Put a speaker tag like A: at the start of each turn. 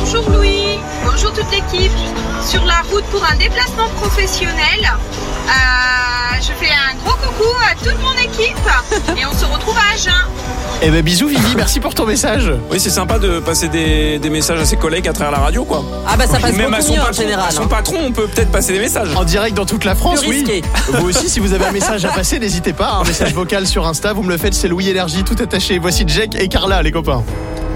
A: Bonjour Louis, bonjour toute l'équipe. Sur la route pour un déplacement professionnel. Je fais un gros coucou à toute mon équipe et on se retrouve à Agen.
B: Eh ben bisous Vivi, merci pour ton message.
C: Oui, c'est sympa de passer des messages à ses collègues à travers la radio, quoi.
D: Ah bah ça passe
C: Même à
D: beaucoup
C: son
D: mieux en
C: patron,
D: général.
C: à son patron, on peut peut-être passer des messages.
B: En direct dans toute la France,
D: Plus
B: oui.
D: risqué.
B: Vous aussi, si vous avez un message à passer, n'hésitez pas. Un message vocal sur Insta, vous me le faites, c'est Louis Énergie, tout attaché. Voici Jack et Carla, les copains.